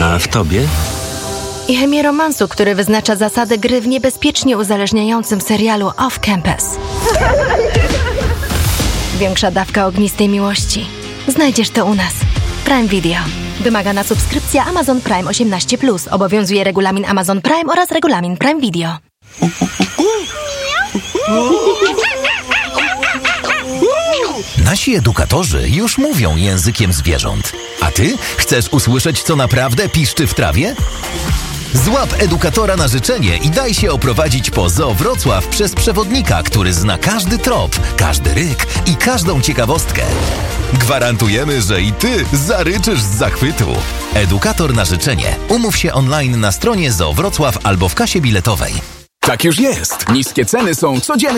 A w tobie? I chemię romansu, który wyznacza zasady gry w niebezpiecznie uzależniającym serialu Off Campus. Większa dawka ognistej miłości. Znajdziesz to u nas. Prime Video. Wymagana subskrypcja Amazon Prime 18+. Obowiązuje regulamin Amazon Prime oraz regulamin Prime Video. Nasi edukatorzy już mówią językiem zwierząt. A ty chcesz usłyszeć, co naprawdę piszczy w trawie? Złap edukatora na życzenie i daj się oprowadzić po Zoo Wrocław przez przewodnika, który zna każdy trop, każdy ryk i każdą ciekawostkę. Gwarantujemy, że i ty zaryczysz z zachwytu. Edukator na życzenie. Umów się online na stronie Zoo Wrocław albo w kasie biletowej. Tak już jest. Niskie ceny są codziennie.